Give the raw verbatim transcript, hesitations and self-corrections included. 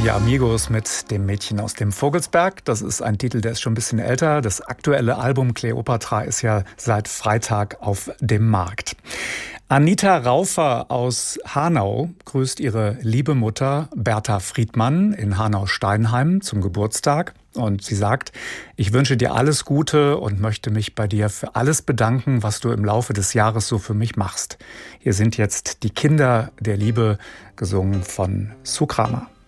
Die Amigos mit dem Mädchen aus dem Vogelsberg. Das ist ein Titel, der ist schon ein bisschen älter. Das aktuelle Album Kleopatra ist ja seit Freitag auf dem Markt. Anita Raufer aus Hanau grüßt ihre liebe Mutter Bertha Friedmann in Hanau-Steinheim zum Geburtstag. Und sie sagt, ich wünsche dir alles Gute und möchte mich bei dir für alles bedanken, was du im Laufe des Jahres so für mich machst. Hier sind jetzt die Kinder der Liebe, gesungen von Sue Kramer.